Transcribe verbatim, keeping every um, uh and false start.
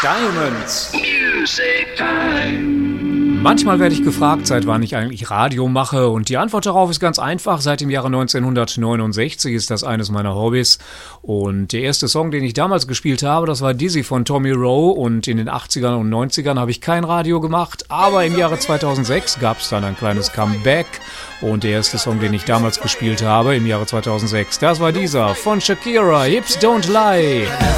Diamonds. Music Time. Manchmal werde ich gefragt, seit wann ich eigentlich Radio mache, und die Antwort darauf ist ganz einfach. Seit dem Jahre neunzehnhundertneunundsechzig ist das eines meiner Hobbys, und der erste Song, den ich damals gespielt habe, das war Dizzy von Tommy Rowe, und in den achtzigern und neunzigern habe ich kein Radio gemacht, aber im Jahre zweitausendsechs gab es dann ein kleines Comeback, und der erste Song, den ich damals gespielt habe im Jahre zweitausendsechs, das war dieser von Shakira, Hips Don't Lie.